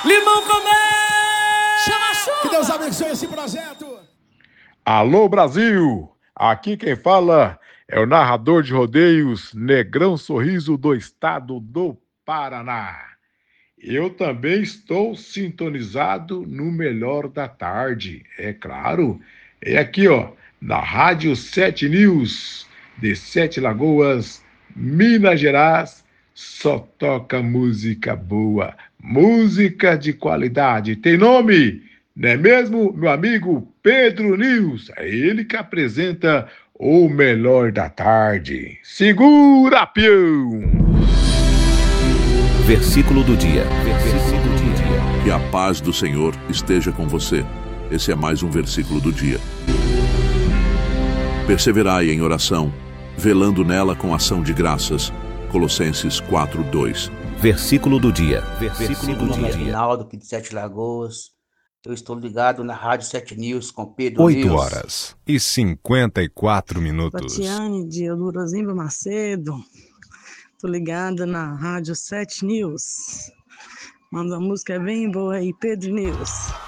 Limão com mel! Chama a chuva! Que Deus abençoe esse projeto! Alô, Brasil! Aqui quem fala é o narrador de rodeios Negrão Sorriso do estado do Paraná. Eu também estou sintonizado no Melhor da Tarde, é claro. É aqui, ó, na Rádio 7 News, de Sete Lagoas, Minas Gerais. Só toca música boa, música de qualidade. Tem nome, não é mesmo, meu amigo Pedro News? É ele que apresenta o Melhor da Tarde. Segura, peão! Versículo do dia. Que a paz do Senhor esteja com você. Esse é mais um versículo do dia. Perseverai em oração, velando nela com ação de graças. Colossenses 4:2. Versículo do dia. Meu nome é Rinaldo, aqui de Sete Lagoas. Eu estou ligado na Rádio 7 News com Pedro 8 News. horas e 54 minutos. Tatiane de Elurozimba Macedo. Tô ligada na Rádio 7 News. Manda uma música bem boa aí, Pedro News.